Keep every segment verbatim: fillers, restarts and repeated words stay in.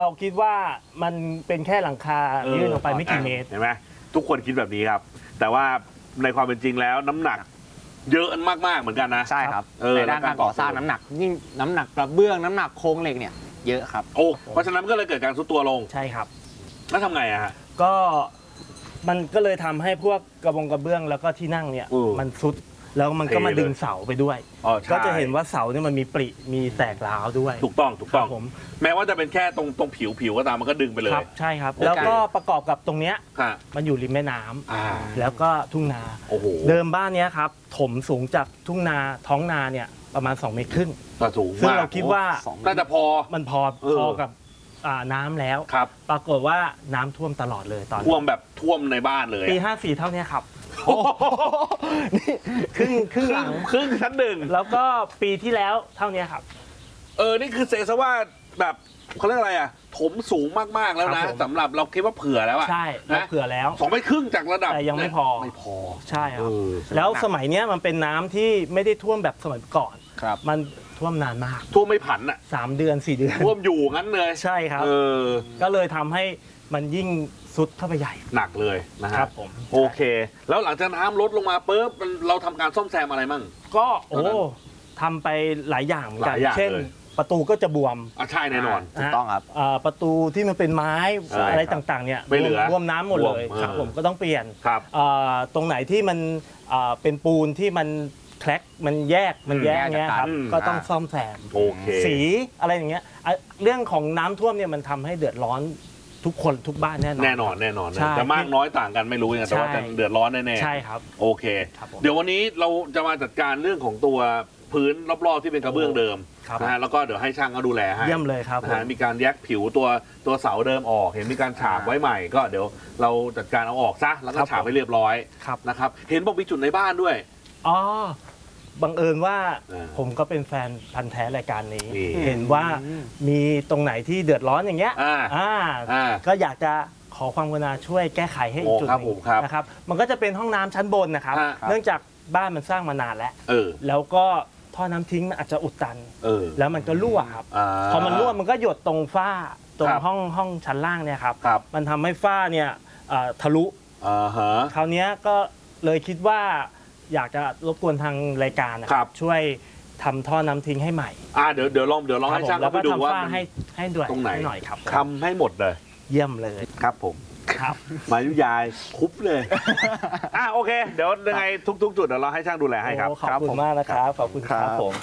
เราคิดว่ามันเป็นแค่หลังคายื่นออกไปไม่กี่เมตรเห็นไหมทุกคนคิดแบบนี้ครับ แต่ว่าในความเป็นจริงแล้วน้ำหนักเยอะมากๆเหมือนกันนะใช่ครับในด้านการก่อสร้างน้ำหนักยิ่งน้ำหนักกระเบื้องน้ำหนักโครงเหล็กเนี่ยเยอะครับโอ้เพราะฉะนั้นก็เลยเกิดการซุดตัวลงใช่ครับแล้วทำไงอะฮะก็มันก็เลยทำให้พวกกระบงกระเบื้องแล้วก็ที่นั่งเนี่ยมันซุดแล้วมันก็มาดึงเสาไปด้วยก็จะเห็นว่าเสาเนี่ยมันมีปริมีแตกร้าวด้วยถูกต้องถูกต้องผมแม้ว่าจะเป็นแค่ตรงตรงผิวผิวก็ตามมันก็ดึงไปเลยใช่ครับแล้วก็ประกอบกับตรงเนี้ยมันอยู่ริมแม่น้ำแล้วก็ทุ่งนาเดิมบ้านเนี้ยครับถมสูงจากทุ่งนาท้องนาเนี่ยประมาณสองเมตรครึ่งสูงมากซึ่งเราคิดว่าน่าจะพอมันพอพอกับน้ำแล้วปรากฏว่าน้ำท่วมตลอดเลยตอนท่วมแบบท่วมในบ้านเลยปีห้าสี่เท่านี้ครับนี่ครึ่งครึ่งหลังครึ่งชั้นหนึ่งแล้วก็ปีที่แล้วเท่านี้ครับเออนี่คือเซซะว่าแบบเขาเรียกอะไรอ่ะถมสูงมากๆแล้วนะสำหรับเราคิดว่าเผื่อแล้วอ่ะใช่เราเผื่อแล้วสองเมตรครึ่งจากระดับแต่ยังไม่พอไม่พอใช่ครับแล้วสมัยนี้มันเป็นน้ำที่ไม่ได้ท่วมแบบสมัยก่อนมันท่วมนานมากท่วมไม่ผันอ่ะสามเดือนสี่เดือนท่วมอยู่งั้นเลยใช่ครับก็เลยทำให้มันยิ่งสุดเข้าไปใหญ่หนักเลยนะครับผมโอเคแล้วหลังจากน้ำลดลงมาปุ๊บเราทำการซ่อมแซมอะไรมั่งก็โอ้ทำไปหลายอย่างเหมือนกันเช่นประตูก็จะบวมอ่ะใช่แน่นอนถูกต้องครับประตูที่มันเป็นไม้อะไรต่างๆเนี่ยรวมน้ำหมดเลยครับผมก็ต้องเปลี่ยนตรงไหนที่มันเป็นปูนที่มันแคร็กมันแยกมันแยกเนี้ยครับก็ต้องซ่อมแซมสีอะไรอย่างเงี้ยเรื่องของน้ำท่วมเนี่ยมันทำให้เดือดร้อนทุกคนทุกบ้านแน่นอนแน่นอนแน่นอนจะมากน้อยต่างกันไม่รู้ไงแต่ว่าจะเดือดร้อนแน่ๆใช่ครับโอเคเดี๋ยววันนี้เราจะมาจัดการเรื่องของตัวพื้นรอบๆที่เป็นกระเบื้องเดิมนะฮะแล้วก็เดี๋ยวให้ช่างเขาดูแลให้เยี่ยมเลยครับนะฮะมีการแยกผิวตัวตัวเสาเดิมออกเห็นมีการฉาบไว้ใหม่ก็เดี๋ยวเราจัดการเอาออกซะแล้วก็ฉาบให้เรียบร้อยนะครับเห็นบอกมีจุดในบ้านด้วยอ๋อบังเอิญว่าผมก็เป็นแฟนพันธ์แท้รายการนี้เห็นว่ามีตรงไหนที่เดือดร้อนอย่างเงี้ยก็อยากจะขอความกรุณาช่วยแก้ไขให้อีกจุดหนึ่งนะครับมันก็จะเป็นห้องน้ำชั้นบนนะครับเนื่องจากบ้านมันสร้างมานานแล้วแล้วก็ท่อน้ำทิ้งมันอาจจะอุดตันแล้วมันก็รั่วครับพอมันรั่วมันก็หยดตรงฝ้าตรงห้องห้องชั้นล่างเนี่ยครับมันทำให้ฝ้าเนี่ยทะลุคราวนี้ก็เลยคิดว่าอยากจะรบกวนทางรายการนะครับช่วยทำท่อน้ำทิ้งให้ใหม่อ่าเดี๋ยวเดี๋ยวลองเดี๋ยวลองให้ช่างแล้วก็ดูว่าทำฝ้าให้ให้ด้วยตรงไหนหน่อยครับทำให้หมดเลยเยี่ยมเลยครับผมครับมายุยายคุบเลยอ่ะโอเคเดี๋ยวยังไงทุกๆจุดเดี๋ยวเราให้ช่างดูแลให้ครับขอบคุณมากนะครับขอบคุณครับผม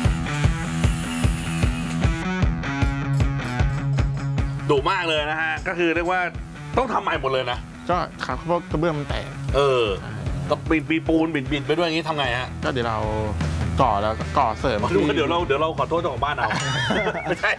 ดุมากเลยนะฮะก็คือเรียกว่าต้องทำใหม่หมดเลยนะก็ครับเพราะกระเบื้องมันแตกเออก็ปีนปีปูนบิดบิดไปด้วยอย่างนี้ทำไงฮะก็เดี๋ยวเราก่อแล้วก่อเสริมดูเดี๋ยวเราเดี๋ยวเราขอโทษเจ้าของบ้านเอาไม่ใช่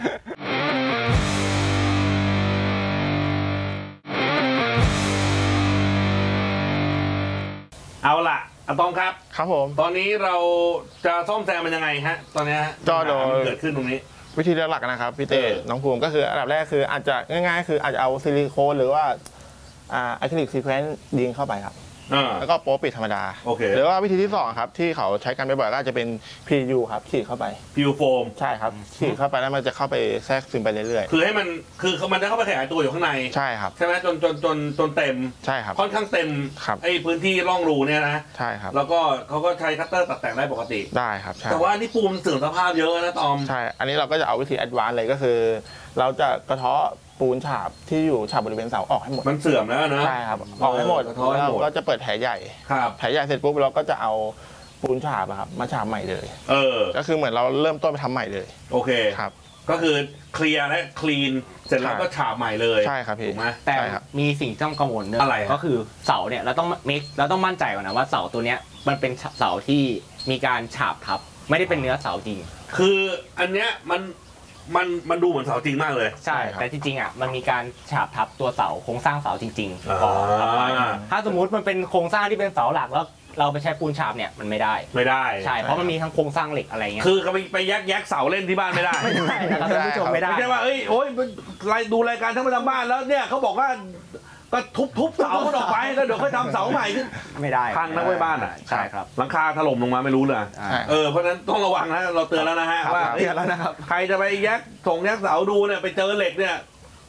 เอาล่ะอะตอมครับครับผมตอนนี้เราจะซ่อมแซมมันยังไงฮะตอนนี้ฮะก็โดยเกิดขึ้นตรงนี้วิธีหลักนะครับพี่เต้น้องภูมิก็คืออันดับแรกคืออาจจะง่ายๆคืออาจจะเอาซิลิโคนหรือว่าอะคริลิกซีเควนซ์ยิงเข้าไปครับแล้วก็โป๊ปิดธรรมดาหรือว่าวิธีที่สองครับที่เขาใช้กันบ่อยๆก็จะเป็น พี ยู ครับฉีดเข้าไปพี ยู โฟมใช่ครับฉีดเข้าไปแล้วมันจะเข้าไปแทรกซึมไปเรื่อยๆคือให้มันคือมันจะเข้าไปขยายตัวอยู่ข้างในใช่ครับใช่ไหมจนจนจนจนเต็มใช่ครับค่อนข้างเต็มไอ้พื้นที่ร่องรูเนี่ยนะใช่ครับแล้วก็เขาก็ใช้คัตเตอร์ตัดแต่งได้ปกติได้ครับแต่ว่านี่ปูนเสื่อมสภาพเยอะนะตอมใช่อันนี้เราก็จะเอาวิธีแอดวานซ์เลยก็คือเราจะกระเทาะปูนฉาบที่อยู่ฉาบบริเวณเสาออกให้หมดมันเสื่อมแล้วนะใช่ครับออกให้หมดแล้วเราก็จะเปิดแผลใหญ่แผลใหญ่เสร็จปุ๊บเราก็จะเอาปูนฉาบครับมาฉาบใหม่เลยเออก็คือเหมือนเราเริ่มต้นไปทำใหม่เลยโอเคครับก็คือเคลียร์และคลีนเสร็จแล้วก็ฉาบใหม่เลยใช่ครับพี่ถูกไหมแต่มีสิ่งที่ต้องกังวลด้วยอะไรก็คือเสาเนี่ยเราต้องเมคเราต้องมั่นใจก่อนนะว่าเสาตัวเนี้ยมันเป็นเสาที่มีการฉาบทับไม่ได้เป็นเนื้อเสาจริงคืออันเนี้ยมันมันมันดูเหมือนเสาจริงมากเลยใช่แต่จริงๆอ่ะมันมีการฉาบทับตัวเสาโครงสร้างเสาจริงๆพอทับไว้ถ้าสมมุติมันเป็นโครงสร้างที่เป็นเสาหลักแล้วเราไปใช้ปูนฉาบเนี่ยมันไม่ได้ไม่ได้ใช่เพราะมันมีทั้งโครงสร้างเหล็กอะไรเงี้ยคือเขาไปไปยักยักเสาเล่นที่บ้านไม่ได้ไม่ได้นะครับท่านผู้ชมไม่ได้ไม่ใช่ว่าเอ้ยโอ้ยดูรายการทั้งประจำบ้านแล้วเนี่ยเขาบอกว่าก็ทุบทุบเสาออกไปแล้วเดี๋ยวค่อยทำเสาใหม่ขึ้นไม่ได้พังนะไว้บ้านอ่ะใช่ครับหลังคาถล่มลงมาไม่รู้เลยเออเพราะนั้นต้องระวังนะเราเตือนแล้วนะฮะว่าเตือนแล้วนะครับใครจะไปแยกส่งแยกเสาดูเนี่ยไปเจอเหล็กเนี่ย